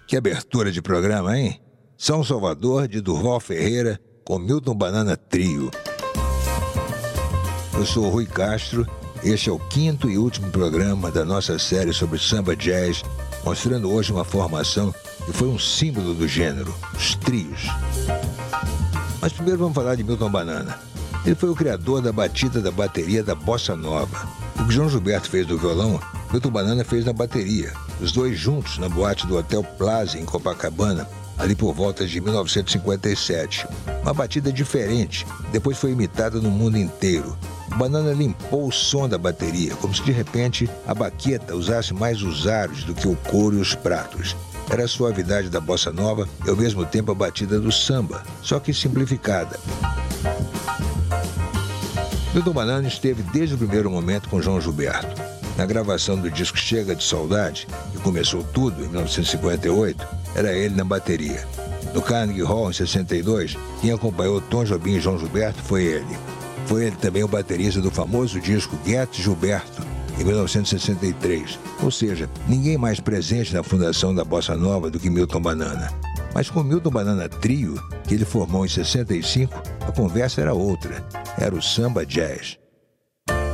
Que abertura de programa, hein? São Salvador, de Durval Ferreira, com Milton Banana Trio. Eu sou o Rui Castro, este é o 5º e último programa da nossa série sobre samba jazz, mostrando hoje uma formação que foi um símbolo do gênero, os trios. Mas primeiro vamos falar de Milton Banana. Ele foi o criador da batida da bateria da Bossa Nova. O que João Gilberto fez no violão, Milton Banana fez na bateria. Os dois juntos na boate do Hotel Plaza, em Copacabana, ali por volta de 1957. Uma batida diferente, depois foi imitada no mundo inteiro. O Banana limpou o som da bateria, como se de repente a baqueta usasse mais os aros do que o couro e os pratos. Era a suavidade da bossa nova e ao mesmo tempo a batida do samba, só que simplificada. Milton Banana esteve desde o primeiro momento com João Gilberto. Na gravação do disco Chega de Saudade, que começou tudo em 1958, era ele na bateria. No Carnegie Hall, em 62, quem acompanhou Tom Jobim e João Gilberto foi ele. Foi ele também o baterista do famoso disco Guedes Gilberto, em 1963. Ou seja, ninguém mais presente na fundação da Bossa Nova do que Milton Banana. Mas com o Milton Banana Trio, que ele formou em 65, a conversa era outra. Era o samba jazz.